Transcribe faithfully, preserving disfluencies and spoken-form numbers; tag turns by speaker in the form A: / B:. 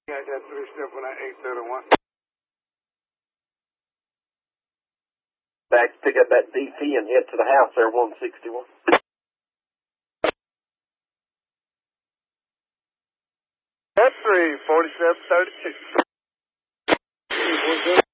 A: Got that three step on that eight thirty-one.
B: Back to pick up that D P and head to the house there, one sixty-one.
A: That's three, forty-seven thirty-two.